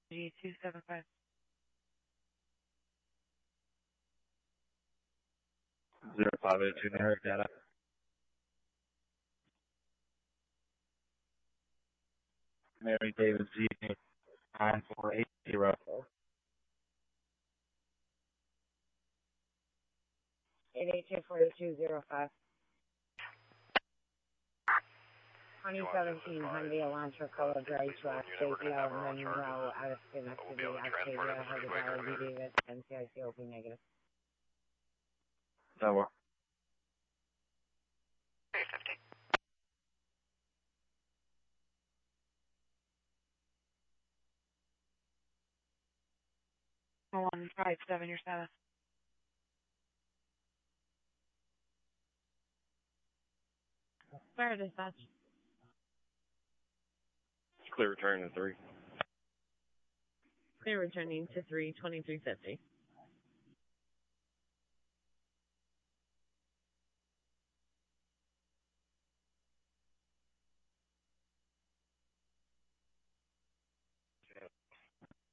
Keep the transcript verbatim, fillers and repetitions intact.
G two seven five. Zero five eight two New data. Mary David G nine four eight zero. Eight eight two four two zero five. twenty seventeen Hyundai Elantra color gray truck, J P L Monroe, out of Schenectady, Octavia, has a dollar B Davis, N C I C O P negative. That works. one five seven, your status. Fire dispatch. Clear return to three. Clear returning to three twenty-three fifty.